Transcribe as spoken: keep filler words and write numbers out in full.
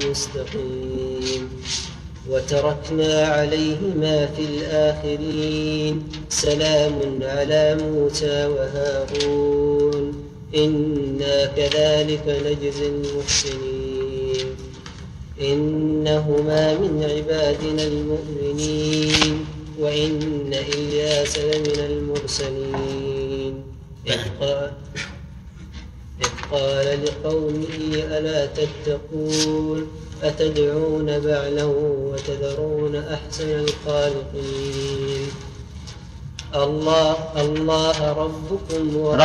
مستقيم. وتركنا عليهما في الآخرين. سلام على موسى وهارون إنا كذلك نجزي المحسنين إنهما من عبادنا المؤمنين وإن إلياس لمن المرسلين إذ قال إذ قال لقومه ألا تتقون أتدعون بعلا وتذرون أحسن الخالقين الله الله ربكم ورب